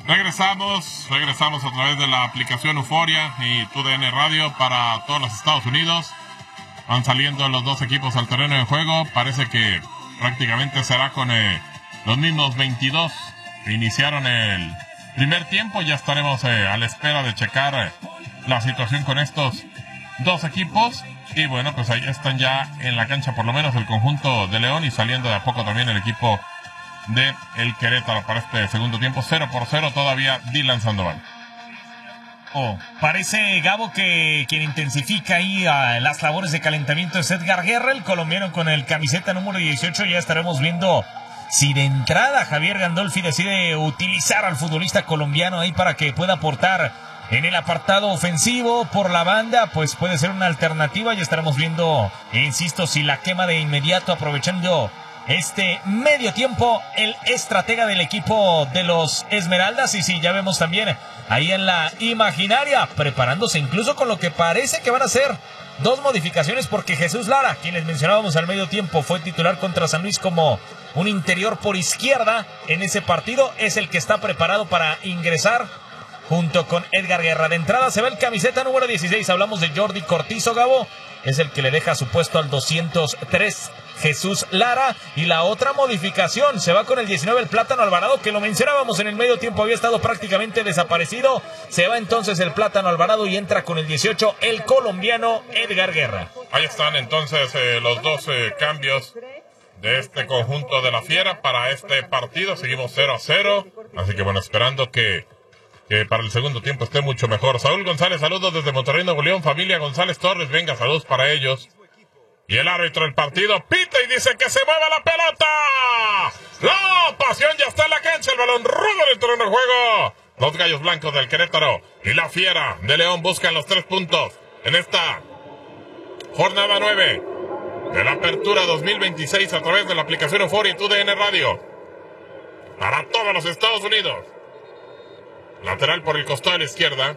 Regresamos a través de la aplicación Euforia y TUDN Radio para todos los Estados Unidos. Van saliendo los dos equipos al terreno de juego. Parece que prácticamente será con los mismos 22 que iniciaron el primer tiempo. Ya estaremos a la espera de checar la situación con estos dos equipos. Y bueno, pues ahí están ya en la cancha por lo menos el conjunto de León y saliendo de a poco también el equipo de el Querétaro para este segundo tiempo. 0-0 todavía Dylan Sandoval. Parece, Gabo, que quien intensifica ahí las labores de calentamiento es Edgar Guerra, el colombiano con el camiseta número 18. Ya estaremos viendo si de entrada Javier Gandolfi decide utilizar al futbolista colombiano ahí para que pueda aportar en el apartado ofensivo por la banda, pues puede ser una alternativa. Ya estaremos viendo, insisto, si la quema de inmediato aprovechando este medio tiempo el estratega del equipo de los Esmeraldas. Y sí, ya vemos también ahí en la imaginaria preparándose incluso con lo que parece que van a ser dos modificaciones, porque Jesús Lara, quien les mencionábamos al medio tiempo, fue titular contra San Luis como un interior por izquierda en ese partido, es el que está preparado para ingresar junto con Edgar Guerra. De entrada se ve el camiseta número 16, hablamos de Jordi Cortizo, Gabo, es el que le deja su puesto al 203 Jesús Lara. Y la otra modificación se va con el 19 el Plátano Alvarado, que lo mencionábamos en el medio tiempo, había estado prácticamente desaparecido. Se va entonces el Plátano Alvarado y entra con el 18 el colombiano Edgar Guerra. Ahí están entonces los dos cambios de este conjunto de la Fiera para este partido. Seguimos 0-0, así que bueno, esperando que para el segundo tiempo esté mucho mejor. Saúl González, saludos desde Monterrey, Nuevo León. Familia González Torres, venga, saludos para ellos. Y el árbitro del partido pita y dice que se mueva la pelota. La pasión ya está en la cancha, el balón rudo en el terreno de juego. Los Gallos Blancos del Querétaro y la Fiera de León buscan los 3 puntos en esta jornada 9 de la Apertura 2026 a través de la aplicación Euforia y TUDN Radio para todos los Estados Unidos. Lateral por el costado de la izquierda.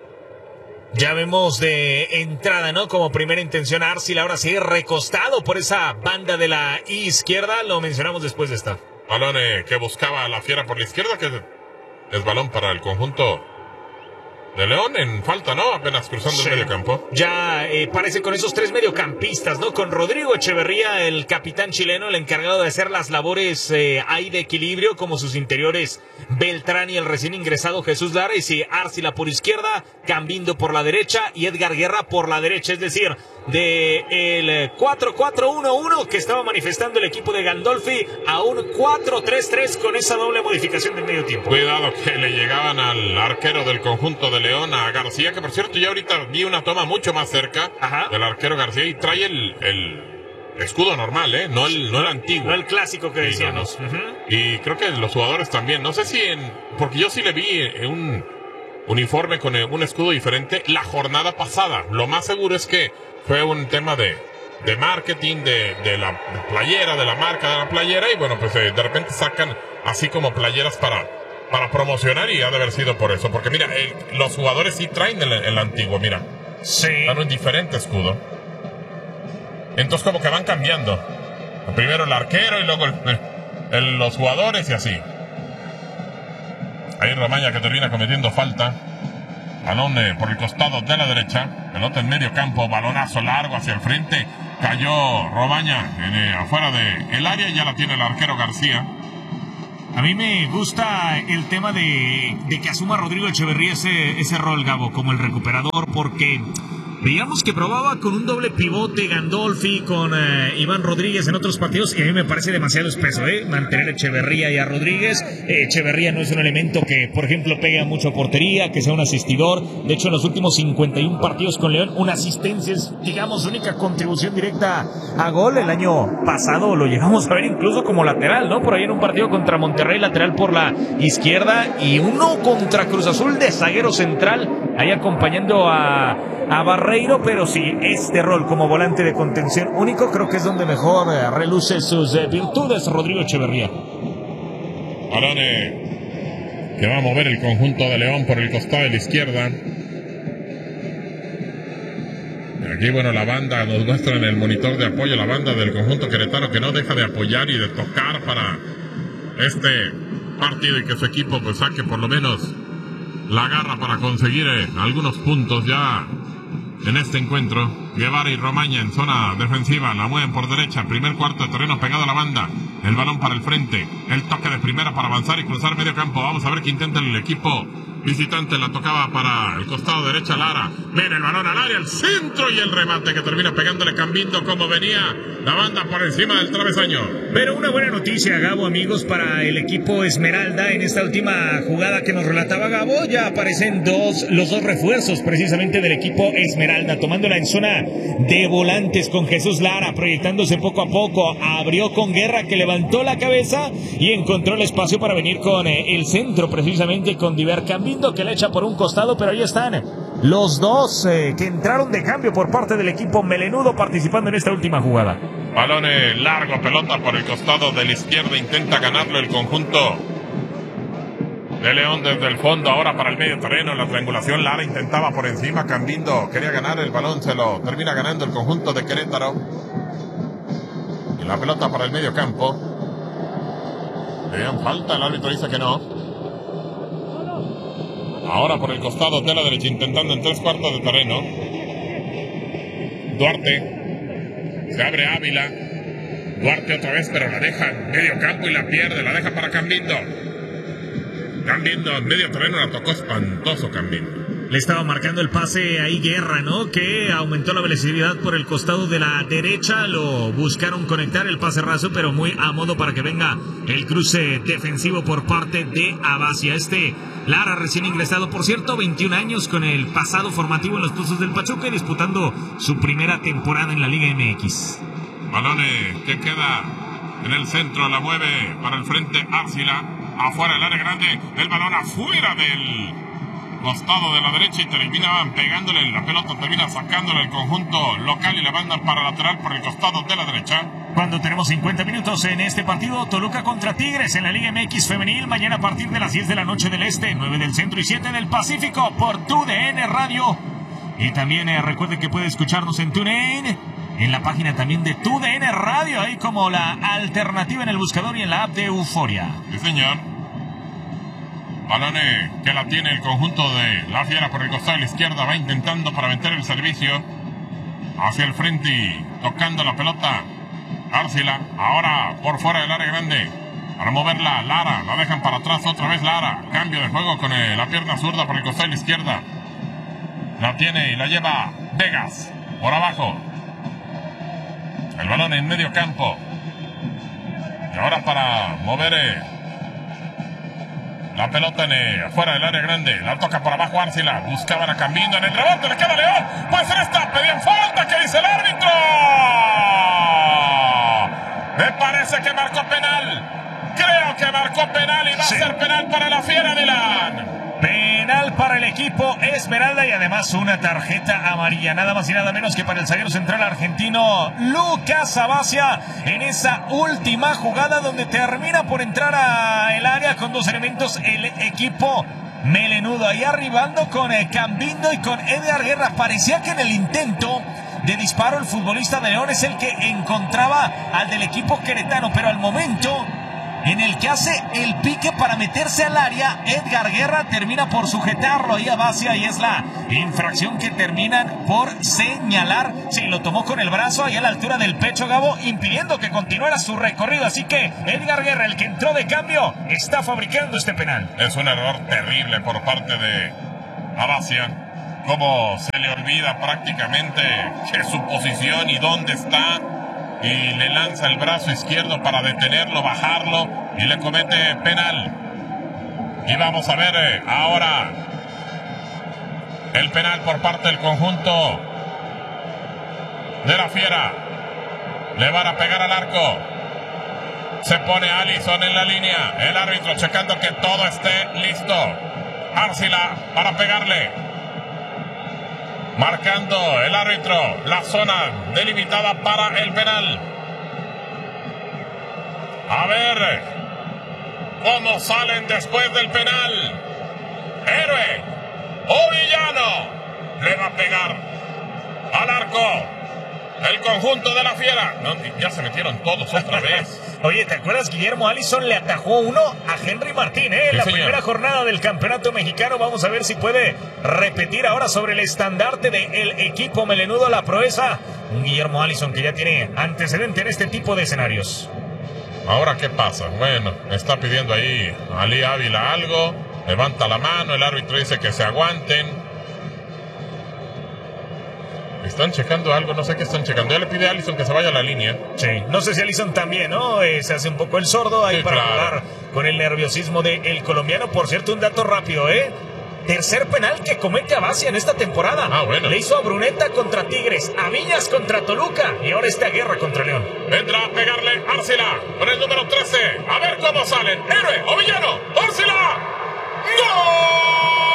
Ya vemos de entrada, ¿no? Como primera intención a Arcil, ahora sí recostado por esa banda de la izquierda. Lo mencionamos después de esta. Balón que buscaba la Fiera por la izquierda, que es balón para el conjunto de León en falta, ¿no? Apenas cruzando el medio campo. Ya parece con esos 3 mediocampistas, ¿no? Con Rodrigo Echeverría, el capitán chileno, el encargado de hacer las labores ahí de equilibrio, como sus interiores Beltrán y el recién ingresado Jesús Lara. Y si Arcila por izquierda, Cambindo por la derecha y Edgar Guerra por la derecha. Es decir, de el 4-4-1-1 que estaba manifestando el equipo de Gandolfi a un 4-3-3 con esa doble modificación del medio tiempo. Cuidado que le llegaban al arquero del conjunto de León, a García, que por cierto ya ahorita vi una toma mucho más cerca del arquero García y trae el escudo normal, no el antiguo. No el clásico que decíamos. No. Y creo que los jugadores también, no sé si porque yo sí le vi un uniforme con un escudo diferente la jornada pasada. Lo más seguro es que fue un tema de marketing, de la playera, de la marca de la playera, y bueno, pues de repente sacan así como playeras para promocionar, y ha de haber sido por eso, porque mira, los jugadores sí traen el antiguo, mira. Sí. Dan un diferente escudo. Entonces como que van cambiando. Primero el arquero y luego los jugadores y así. Ahí Romaña que termina cometiendo falta. Balón por el costado de la derecha. Pelota en medio campo, balonazo largo hacia el frente. Cayó Romaña afuera del área y ya la tiene el arquero García. A mí me gusta el tema de que asuma Rodrigo Echeverría ese rol, Gabo, como el recuperador, porque veíamos que probaba con un doble pivote Gandolfi con Iván Rodríguez en otros partidos, y a mí me parece demasiado espeso, mantener a Echeverría y a Rodríguez. Echeverría no es un elemento que, por ejemplo, pegue mucho a portería, que sea un asistidor. De hecho, en los últimos 51 partidos con León, una asistencia es, digamos, única contribución directa a gol. El año pasado lo llegamos a ver incluso como lateral, ¿no? Por ahí en un partido contra Monterrey, lateral por la izquierda, y uno contra Cruz Azul de zaguero central, ahí acompañando a Barreiro. Pero sí, este rol como volante de contención único creo que es donde mejor reluce sus virtudes Rodrigo Echeverría. Balón que va a mover el conjunto de León por el costado de la izquierda. Aquí, bueno, la banda nos muestra en el monitor de apoyo, la banda del conjunto queretano, que no deja de apoyar y de tocar para este partido y que su equipo pues saque por lo menos la garra para conseguir algunos puntos ya en este encuentro. Guevara y Romaña en zona defensiva, la mueven por derecha, primer cuarto de terreno pegado a la banda, el balón para el frente, el toque de primera para avanzar y cruzar medio campo. Vamos a ver qué intenta el equipo visitante, la tocaba para el costado derecha Lara, viene el balón al área, el centro y el remate que termina pegándole Cambindo como venía la banda por encima del travesaño. Pero una buena noticia, Gabo, amigos, para el equipo Esmeralda en esta última jugada que nos relataba Gabo. Ya aparecen los dos refuerzos precisamente del equipo Esmeralda, tomándola en zona de volantes con Jesús Lara, proyectándose poco a poco, abrió con Guerra que levantó la cabeza y encontró el espacio para venir con el centro, precisamente con Diver Cambindo, que le echa por un costado, pero ahí están los dos que entraron de cambio por parte del equipo melenudo participando en esta última jugada. Balón largo, pelota por el costado de la izquierda, intenta ganarlo el conjunto de León desde el fondo, ahora para el medio terreno, la triangulación, Lara intentaba por encima, Cambindo quería ganar el balón, se lo termina ganando el conjunto de Querétaro. Y la pelota para el medio campo. Le dan falta, el árbitro dice que no. Ahora por el costado de la derecha, intentando en 3/4 de terreno. Duarte. Se abre Ávila. Duarte otra vez, pero la deja en medio campo y la pierde. La deja para Cambindo. Cambindo en medio terreno, la tocó espantoso Cambindo. Le estaba marcando el pase ahí Guerra, ¿no? Que aumentó la velocidad por el costado de la derecha. Lo buscaron conectar el pase raso, pero muy a modo para que venga el cruce defensivo por parte de Abacia. Lara recién ingresado, por cierto, 21 años con el pasado formativo en los Tuzos del Pachuca, disputando su primera temporada en la Liga MX. Balón que queda en el centro, la mueve para el frente Arcila. Afuera del área grande, el balón afuera del costado de la derecha y terminaban pegándole, la pelota termina sacándole el conjunto local y la banda para lateral por el costado de la derecha. Cuando tenemos 50 minutos en este partido, Toluca contra Tigres en la Liga MX Femenil, mañana a partir de las 10 de la noche del Este, 9 del Centro y 7 del Pacífico por TUDN Radio. Y también recuerden que puede escucharnos en TuneIn, en la página también de TUDN Radio, ahí como la alternativa en el buscador y en la app de Euforia. Sí, señor. Balón que la tiene el conjunto de la Fiera por el costado de la izquierda, va intentando para meter el servicio hacia el frente y tocando la pelota Arcila, ahora por fuera del área grande para moverla Lara, la dejan para atrás otra vez Lara, cambio de juego con la pierna zurda por el costado de la izquierda, la tiene y la lleva Vegas por abajo, el balón en medio campo y ahora para mover la pelota fuera del área grande, la toca por abajo Arcila, buscaban a Cambindo en el rebote, le queda León, puede ser esta, pedían falta, ¿qué dice el árbitro? Me parece que marcó penal, creo que marcó penal y va a ser penal para la Fiera, Dylan. Penal para el equipo Esmeralda y además una tarjeta amarilla, nada más y nada menos que para el zaguero central argentino Lucas Abacia en esa última jugada donde termina por entrar al área con dos elementos el equipo melenudo, ahí arribando con Cambindo y con Edgar Guerra. Parecía que en el intento de disparo el futbolista de León es el que encontraba al del equipo queretano, pero al momento en el que hace el pique para meterse al área, Edgar Guerra termina por sujetarlo ahí a Bacia y es la infracción que terminan por señalar. Sí, lo tomó con el brazo ahí a la altura del pecho, Gabo, impidiendo que continuara su recorrido. Así que Edgar Guerra, el que entró de cambio, está fabricando este penal. Es un error terrible por parte de Abacia. Como se le olvida prácticamente que su posición y dónde está. Y le lanza el brazo izquierdo para detenerlo, bajarlo y le comete penal. Y vamos a ver ahora el penal por parte del conjunto de la Fiera. Le van a pegar al arco. Se pone Allison en la línea. El árbitro checando que todo esté listo. Arcila para pegarle. Marcando el árbitro la zona delimitada para el penal. A ver cómo salen después del penal. Héroe o villano le va a pegar al arco el conjunto de la Fiera. No, ya se metieron todos otra vez. Oye, ¿te acuerdas? Guillermo Allison le atajó uno a Henry Martín, en la primera jornada del campeonato mexicano. Vamos a ver si puede repetir ahora sobre el estandarte del equipo melenudo la proeza. Un Guillermo Allison que ya tiene antecedente en este tipo de escenarios. Ahora, ¿qué pasa? Bueno, está pidiendo ahí Ali Ávila algo. Levanta la mano, el árbitro dice que se aguanten. Están checando algo, no sé qué están checando. Ya le pide a Allison que se vaya a la línea. Sí, no sé si Allison también, ¿no? Se hace un poco el sordo ahí, sí, para jugar con el nerviosismo del colombiano. Por cierto, un dato rápido, tercer penal que comete Abacia en esta temporada. Bueno. Le hizo a Bruneta contra Tigres, a Viñas contra Toluca y ahora esta guerra contra León. Vendrá a pegarle Arcila con el número 13. A ver cómo salen. Héroe o villano. Arcila. ¡Gol!